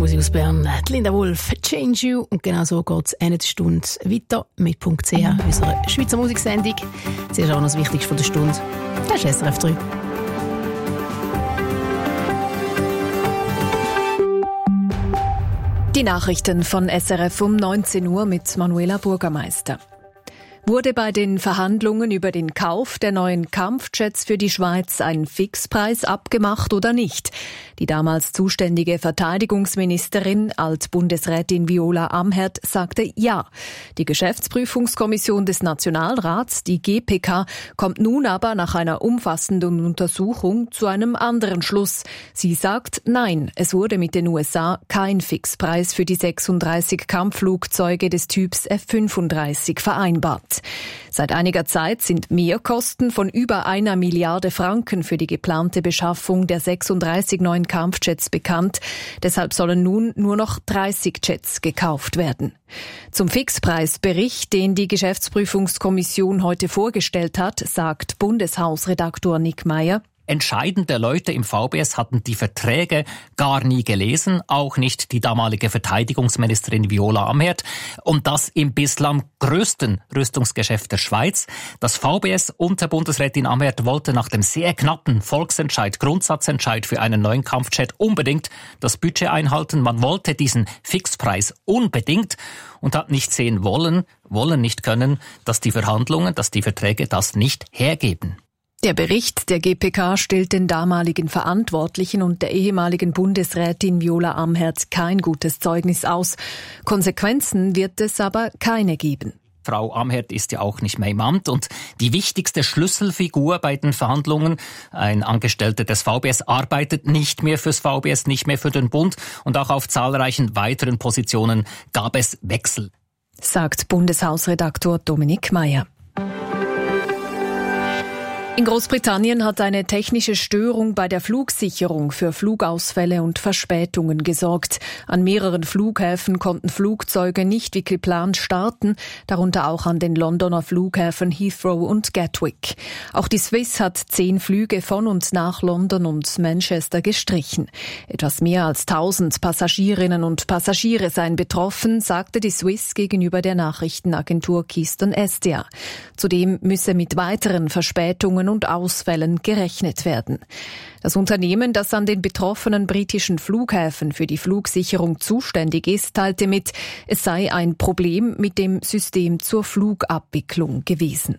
Musik aus Bern. Die Linda Wolf, Change You. Und genau so geht es eine Stunde weiter mit .ch, unserer Schweizer Musiksendung. Zuerst auch noch das Wichtigste von der Stunde. Das ist SRF 3. Die Nachrichten von SRF um 19 Uhr mit Manuela Bürgermeister. Wurde bei den Verhandlungen über den Kauf der neuen Kampfjets für die Schweiz ein Fixpreis abgemacht oder nicht? Die damals zuständige Verteidigungsministerin, Altbundesrätin Viola Amherd, sagte ja. Die Geschäftsprüfungskommission des Nationalrats, die GPK, kommt nun aber nach einer umfassenden Untersuchung zu einem anderen Schluss. Sie sagt, nein, es wurde mit den USA kein Fixpreis für die 36 Kampfflugzeuge des Typs F-35 vereinbart. Seit einiger Zeit sind Mehrkosten von über 1 Milliarde Franken für die geplante Beschaffung der 36 neuen Kampfjets bekannt. Deshalb sollen nun nur noch 30 Jets gekauft werden. Zum Fixpreisbericht, den die Geschäftsprüfungskommission heute vorgestellt hat, sagt Bundeshausredaktor Nick Meyer: Entscheidende Leute im VBS hatten die Verträge gar nie gelesen, auch nicht die damalige Verteidigungsministerin Viola Amherd. Und das im bislang größten Rüstungsgeschäft der Schweiz. Das VBS unter Bundesrätin Amherd wollte nach dem sehr knappen Volksentscheid, Grundsatzentscheid für einen neuen Kampfjet unbedingt das Budget einhalten. Man wollte diesen Fixpreis unbedingt und hat nicht sehen wollen nicht können, dass die Verhandlungen, dass die Verträge das nicht hergeben. Der Bericht der GPK stellt den damaligen Verantwortlichen und der ehemaligen Bundesrätin Viola Amherd kein gutes Zeugnis aus. Konsequenzen wird es aber keine geben. Frau Amherd ist ja auch nicht mehr im Amt und die wichtigste Schlüsselfigur bei den Verhandlungen, ein Angestellter des VBS, arbeitet nicht mehr fürs VBS, nicht mehr für den Bund und auch auf zahlreichen weiteren Positionen gab es Wechsel, sagt Bundeshausredaktor Dominik Meyer. In Großbritannien hat eine technische Störung bei der Flugsicherung für Flugausfälle und Verspätungen gesorgt. An mehreren Flughäfen konnten Flugzeuge nicht wie geplant starten, darunter auch an den Londoner Flughäfen Heathrow und Gatwick. Auch die Swiss hat 10 Flüge von und nach London und Manchester gestrichen. Etwas mehr als 1000 Passagierinnen und Passagiere seien betroffen, sagte die Swiss gegenüber der Nachrichtenagentur Keystone SDA. Zudem müsse mit weiteren Verspätungen und Ausfällen gerechnet werden. Das Unternehmen, das an den betroffenen britischen Flughäfen für die Flugsicherung zuständig ist, teilte mit, es sei ein Problem mit dem System zur Flugabwicklung gewesen.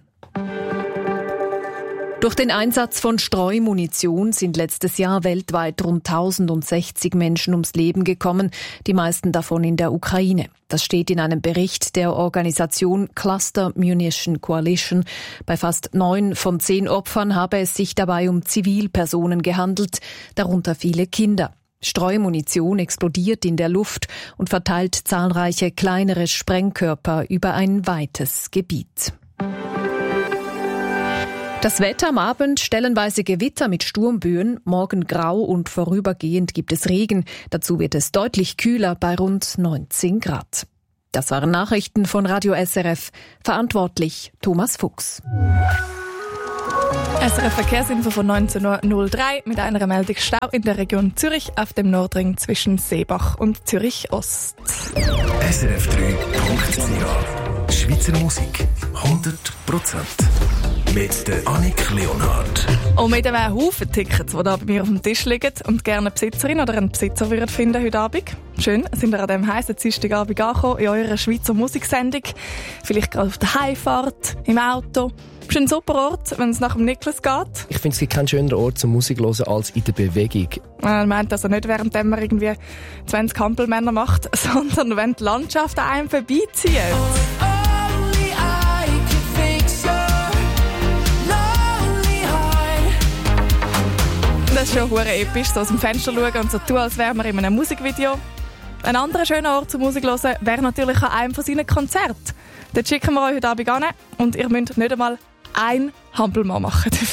Durch den Einsatz von Streumunition sind letztes Jahr weltweit rund 1060 Menschen ums Leben gekommen, die meisten davon in der Ukraine. Das steht in einem Bericht der Organisation Cluster Munition Coalition. Bei fast 9 von 10 Opfern habe es sich dabei um Zivilpersonen gehandelt, darunter viele Kinder. Streumunition explodiert in der Luft und verteilt zahlreiche kleinere Sprengkörper über ein weites Gebiet. Das Wetter am Abend, stellenweise Gewitter mit Sturmböen, morgen grau und vorübergehend gibt es Regen. Dazu wird es deutlich kühler bei rund 19 Grad. Das waren Nachrichten von Radio SRF. Verantwortlich Thomas Fuchs. SRF Verkehrsinfo von 19.03 Uhr mit einer Meldung Stau in der Region Zürich auf dem Nordring zwischen Seebach und Zürich Ost. SRF3.ch Schweizer Musik 100%. Mit der Annik Leonhardt. Und mit einem Haufen Tickets, die hier bei mir auf dem Tisch liegen und gerne eine Besitzerin oder einen Besitzer würden finden heute Abend. Schön, sind wir an diesem heißen Dienstagabend angekommen in eurer Schweizer Musiksendung. Vielleicht gerade auf der Heimfahrt, im Auto. Ist ein super Ort, wenn es nach dem Niklas geht. Ich finde, es gibt keinen schöneren Ort zum Musik hören als in der Bewegung. Man meint also nicht, während man irgendwie 20 Hampelmänner macht, sondern wenn die Landschaft an einem vorbeizieht. Das ist schon verdammt episch, so aus dem Fenster schauen und so tun, als wären wir in einem Musikvideo. Ein anderer schöner Ort zum Musik hören wäre natürlich an einem von seinen Konzerten. Dort schicken wir euch heute Abend an und ihr müsst nicht einmal einen Hampelmann machen dafür.